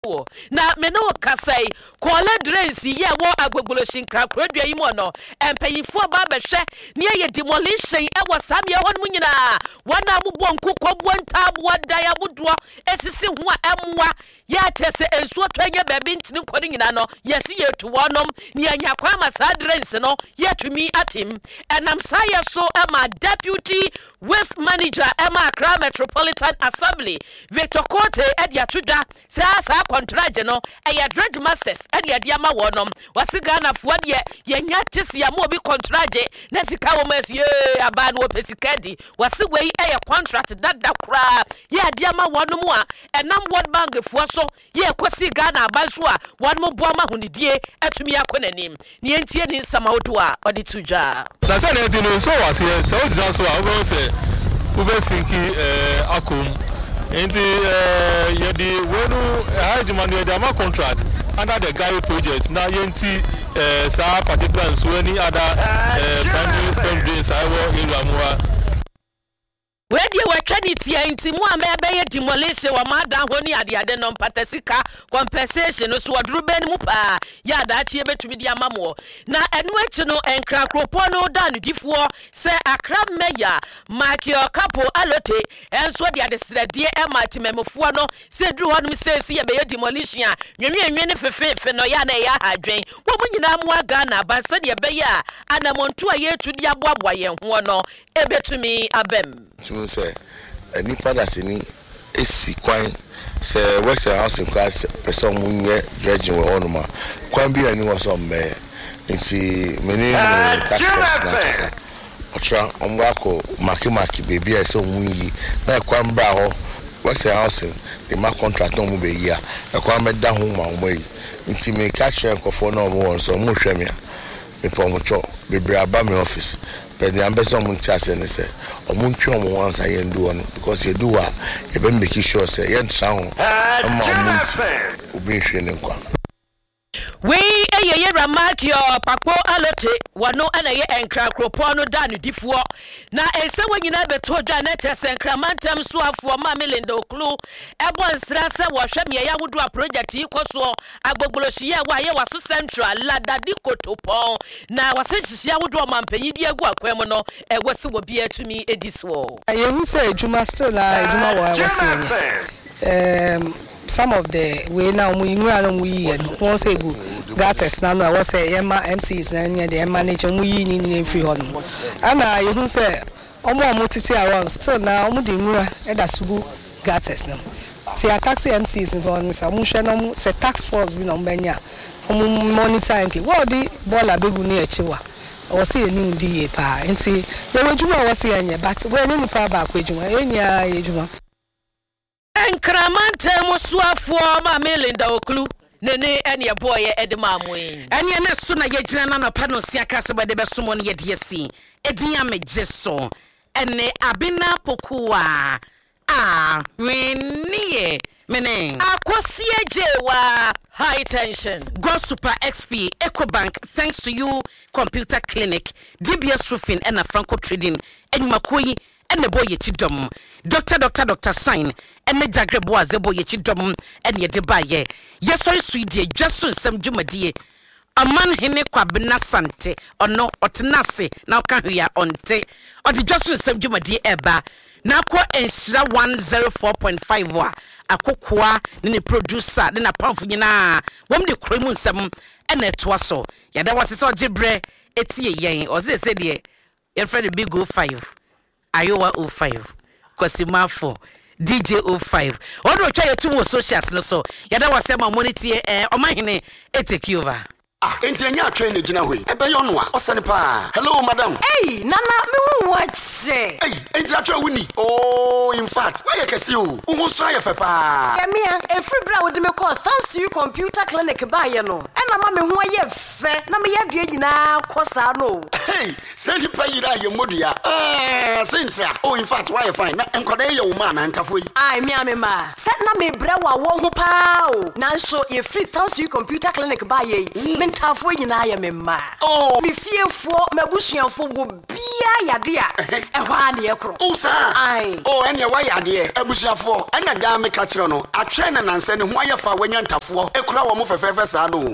na me no kasai kola drains ye wo agbogbolosin krakrodua yi mo no empayifo ba behwe ne ye demolition e wasam ye hon mu nyina wana mobɔ nku kɔbɔ ntaabo wadaya bodoɔ esisi ho a emwa ya tese ensuo twanye baabi ntini kɔne nyina no yesi ye to wonom ne anya kwa masa drains no ye tumi atim enam saye so ema deputy waste manager ema Accra Metropolitan Assembly Victor Kote edia tudwa sa contract no eya dredge masters edia dia ma wonom wasiga na fuade ye nya tese ya mo bi contract na sika wo mas ye aba no pesikadi wasiwe eya contract dada kra ye dia ma wonom a enam World Bank fuo so ye kwasi Ghana aba so a wonom bo ma honidie atumi akonanim ne entie ni samawodo a odi tudwa na se na di no so wase so ojira so a wo se ubesinki akum enti yedi wonu hajimanu yedi ama contract under the Gary project na yenti sa particular so any other primary stem drains I will area where you were trinity enti mu amebe demolition wa madan honi ade no patasika compensation so wadruben mu pa ya da chi ebetumi di amamo na enu echi no enkra kropo no dan difuo se Accra Mayor Makio Kapo Alote enso de adesrede e matememfo no se dru honum se si ye be demolition a nwenwen ne fefe no ya na ya hadwen wo mu nyina mu aga na ba se de be ya anamontu a ye tudi aboaboa ye ho no ebetumi abem say any padasini esi kwan say works house in class person munye dredging we onuma kwan bi ani was on me nti many tax otra omwako maki baby I so munyi na kwan bra ho works house the ma contract no mu be ya kwan me da ho ma omoi nti me catch nkofo no mo so mo hweme me pomocho bebre aba me office but the ambassador muntiase ne say omuntwe omo wansa ye ndu ono because ye do a ye be make sure say ye ntra ho amunti obi hwe ne nkwa we eye Ramakio Papo Alote wano ana ye enkra kropo no da no difuo na ense wanyina beto dwa na tese enkramantem so afo ma Melinda Oklu ebo nsra se wo hwe me ya wodo a project yi koso agbogbolohie wa ye waso central ladadi kotopon na wasenhihia wodo mampanyi di agu akwam no wose wo bia tumi ediso ye hu se ejuma still ejuma wa wose some of the way now we won say go gates now I was say Emma MCs na the manage we ni free hon ana you who say omo titi around still now omo de nwura e da sugu gates no see taxi MCs for no say no say tax force bi no mbanya omo monitor nti what the bola begu ni echiwa o say ni ndi ye pa nti ye wejuma o say enye but we ni pa ba kwejuma enya yejuma enkramante musuafo ma Melinda Oklu nene ene boye edemamu ene ne so na yegyina na na pa no siaka se bade besomo ne yede yesi edin amegye so ene abina pokuwa weniye mene akosie jewa high tension Go Super XP Ecobank thanks to you Computer Clinic DBS Roofing and Franco Trading enmakoyi ene boye chidom Dr. Sign ene jagrebo azeboye chidom ene de baye yesori suidie dwaso nsam dwumadie aman hene kwabena sante ono otenase na okahwea onte odi dwaso nsam dwumadie eba na akọ enhira 104.5 wa akokoa ne producer ne na pamfo nyina wom de kremu nsam ene etoa so yada wasese ogibre etie yen ozese de your friend big go 5 Ayowa 05 Kosimafo DJ 05 odo twa yetu socials no so yada wasema monitor omahene take over enti anya atwe ne gina hoi ebe yo no a osane pa hello madam hey nana me wu wache hey enti atwe wuni oh in fact why you kesi o wo so ayefe pa ya mia every bra wo de me call thanks to you Computer Clinic ba ye no ena ma me ho aye fe na me ya de nyina kosa no hey say di pa yira ye modua sentra oh in fact why you fine na enkoda ye wo ma na ntafo yi ai mia me ma set na me bra wa wo ho pa o na so ye free thanks to you Computer Clinic ba ye ntafo nyina ya me ma me fiefo mabusuafo wo bia yade a ehwa na ye kro o sa ai o ene wa yade abusuafo ena da me ka kire no atwe na nanse ne ho ayefa wanya ntafo ekura wo mo fefefe sa do